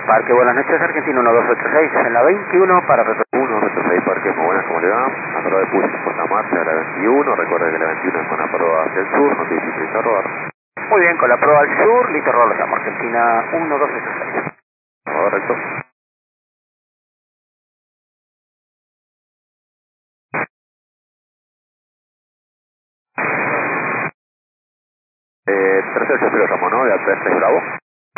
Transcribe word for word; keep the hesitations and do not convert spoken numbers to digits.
Parque, buenas noches, Argentina uno dos ocho seis, en la veintiuno para retorno. uno ocho seis Parque, muy buenas, ¿cómo le va? Acordó de pulso por la marcha de la veintiuno, recuerde que la veintiuno es una proa hacia el sur, no te dificulta robar. Muy bien, con la proa al sur, listo, roll, los llamo, Argentina uno dos ocho seis. Correcto. Eh, tercer cero Ramón, ¿no? De Alpestre Bravo.